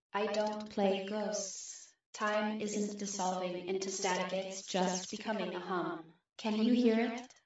I don't play ghosts. Time isn't dissolving into static, it's just becoming a hum. Can you hear it?